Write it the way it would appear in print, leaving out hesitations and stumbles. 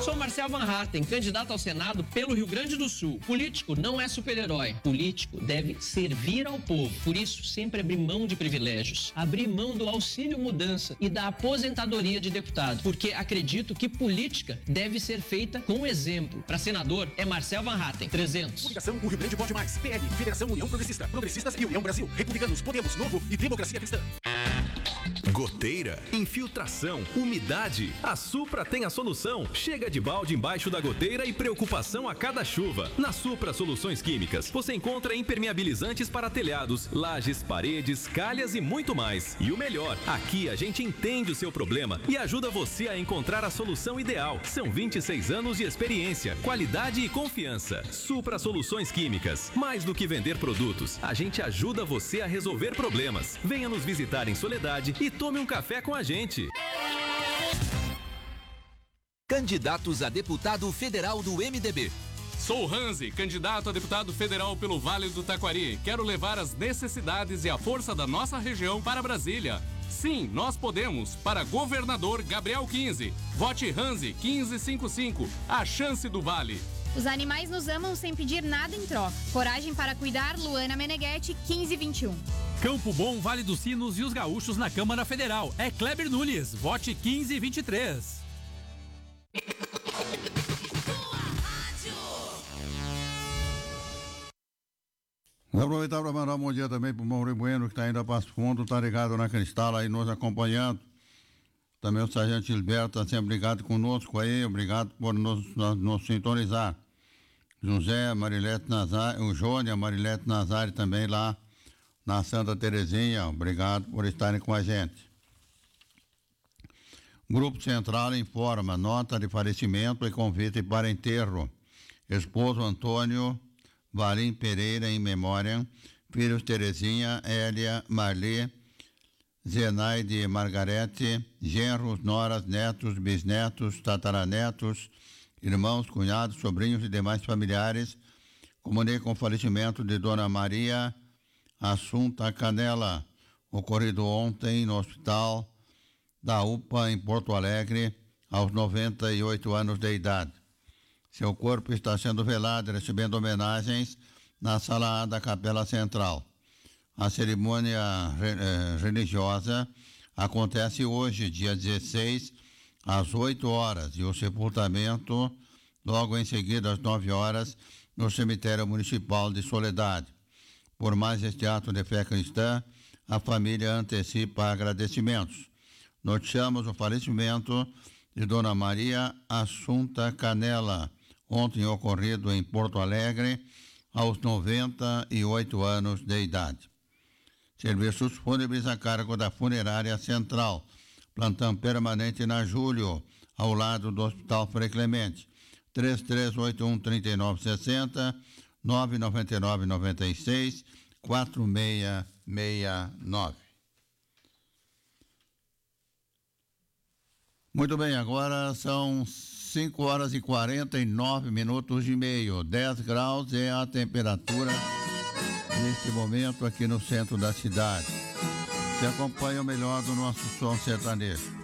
Sou Marcel Van Hatten, candidato ao Senado pelo Rio Grande do Sul. Político não é super-herói. Político deve servir ao povo. Por isso, sempre abrir mão de privilégios. Abrir mão do auxílio mudança e da aposentadoria de deputado. Porque acredito que política deve ser feita com exemplo. Para senador, é Marcel Van Hatten, 300. Coligação O Rio Grande Vote Mais. PL, Federação União Progressista. Progressistas e União Brasil. Republicanos, Podemos, Novo e Democracia Cristã. Goteira, infiltração, umidade. A Supra tem a solução. Chega de balde embaixo da goteira e preocupação a cada chuva. Na Supra Soluções Químicas, você encontra impermeabilizantes para telhados, lajes, paredes, calhas e muito mais. E o melhor, aqui a gente entende o seu problema e ajuda você a encontrar a solução ideal. São 26 anos de experiência, qualidade e confiança. Supra Soluções Químicas. Mais do que vender produtos, a gente ajuda você a resolver problemas. Venha nos visitar em Soledade e tome um café com a gente. Candidatos a deputado federal do MDB. Sou Ranzi, candidato a deputado federal pelo Vale do Taquari. Quero levar as necessidades e a força da nossa região para Brasília. Sim, nós podemos. Para governador Gabriel 15. Vote Ranzi 1555. A chance do Vale. Os animais nos amam sem pedir nada em troca. Coragem para cuidar, Luana Meneghetti 1521. Campo Bom, Vale dos Sinos e os gaúchos na Câmara Federal. É Kleber Nunes. Vote 1523. Vou aproveitar para mandar um bom dia também para o Mauro Bueno, que está indo a Passo Fundo, está ligado na Cristal aí nos acompanhando. Também o Sargento Gilberto está sempre ligado conosco aí, obrigado por nos sintonizar. José, Marilete Nazari, o Jônia, Marilete Nazari também lá na Santa Terezinha, obrigado por estarem com a gente. Grupo Central informa, nota de falecimento e convite para enterro. Esposo Antônio Valim Pereira em memória, filhos Terezinha, Hélia, Marli, Zenaide, Margarete, genros, noras, netos, bisnetos, tataranetos, irmãos, cunhados, sobrinhos e demais familiares. Comunicam o falecimento de Dona Maria Assunta Canela, ocorrido ontem no hospital da UPA em Porto Alegre, aos 98 anos de idade. Seu corpo está sendo velado, recebendo homenagens na sala A da Capela Central. A cerimônia religiosa acontece hoje, dia 16, às 8 horas, e o sepultamento logo em seguida, às 9 horas, no cemitério municipal de Soledade. Por mais este ato de fé cristã, a família antecipa agradecimentos. Noticiamos o falecimento de Dona Maria Assunta Canela, ontem ocorrido em Porto Alegre, aos 98 anos de idade. Serviços fúnebres a cargo da Funerária Central. Plantão permanente na Júlio, ao lado do Hospital Frei Clemente. 3381-3960, 999-96-4669. Muito bem, agora são 5 horas e 49 minutos e meio. 10 graus é a temperatura neste momento aqui no centro da cidade. Você acompanha o melhor do nosso som sertanejo.